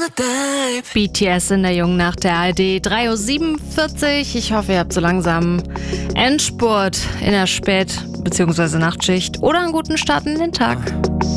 BTS in der jungen Nacht der ARD, 3:47 Uhr. Ich hoffe, ihr habt so langsam Endspurt in der Spät- bzw. Nachtschicht oder einen guten Start in den Tag.